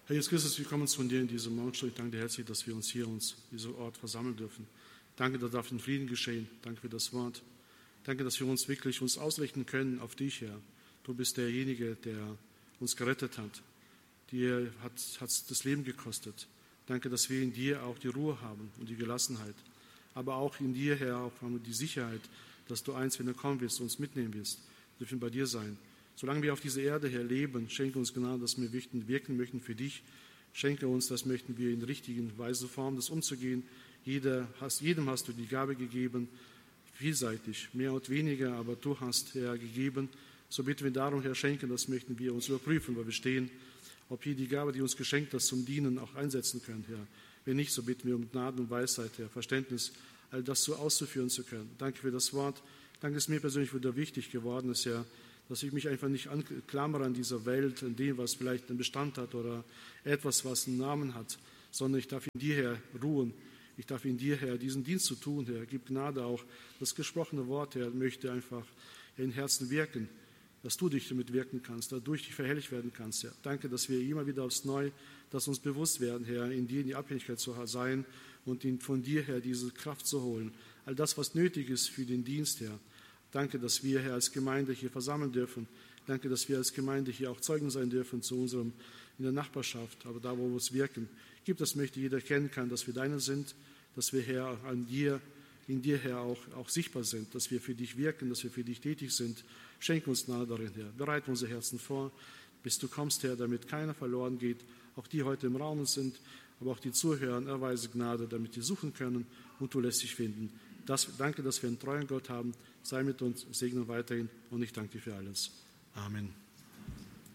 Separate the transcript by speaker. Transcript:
Speaker 1: Herr Jesus Christus, wir kommen zu dir in diesem Morgenstund. Ich danke dir herzlich, dass wir uns hier in diesem Ort versammeln dürfen. Danke, da darf in Frieden geschehen. Danke für das Wort. Danke, dass wir uns wirklich ausrichten können auf dich, Herr. Du bist derjenige, der uns gerettet hat. Dir hat das Leben gekostet. Danke, dass wir in dir auch die Ruhe haben und die Gelassenheit. Aber auch in dir, Herr, auch haben wir die Sicherheit, dass du einst, wenn du kommen wirst, uns mitnehmen wirst. Wir dürfen bei dir sein. Solange wir auf dieser Erde, Herr, leben, schenke uns Gnade, dass wir wirken möchten für dich. Schenke uns, das möchten wir in der richtigen Weise formen, das umzugehen. Jedem hast du die Gabe gegeben, vielseitig, mehr und weniger, aber du hast, Herr, gegeben. So bitten wir darum, Herr, schenken, das möchten wir uns überprüfen, weil wir stehen, ob hier die Gabe, die uns geschenkt hast, zum Dienen auch einsetzen können, Herr. Wenn nicht, so bitten wir um Gnade und Weisheit, Herr, Verständnis, all das so auszuführen zu können. Danke für das Wort. Danke, dass mir persönlich wieder wichtig geworden ist, Herr, dass ich mich einfach nicht klammere an dieser Welt, an dem, was vielleicht einen Bestand hat oder etwas, was einen Namen hat, sondern ich darf in dir, Herr, ruhen. Ich darf in dir, Herr, diesen Dienst zu tun, Herr. Gib Gnade auch. Das gesprochene Wort, Herr, möchte einfach in Herzen wirken, dass du dich damit wirken kannst, dadurch dich verherrlicht werden kannst, Herr. Danke, dass wir immer wieder aufs Neue, dass uns bewusst werden, Herr, in dir in die Abhängigkeit zu sein und von dir, Herr, diese Kraft zu holen. All das, was nötig ist für den Dienst, Herr. Danke, dass wir, Herr, als Gemeinde hier versammeln dürfen. Danke, dass wir als Gemeinde hier auch Zeugen sein dürfen in der Nachbarschaft, aber da, wo wir uns wirken. Gib, dass möchte jeder erkennen kann, dass wir deine sind, dass wir, Herr, in dir, Herr, auch sichtbar sind, dass wir für dich wirken, dass wir für dich tätig sind. Schenke uns Gnade darin, Herr. Bereite unsere Herzen vor, bis du kommst, Herr, damit keiner verloren geht, auch die heute im Raum sind, aber auch die Zuhörer, erweise Gnade, damit die suchen können und du lässt dich finden. Danke, dass wir einen treuen Gott haben. Sei mit uns, segne weiterhin und ich danke dir für alles. Amen.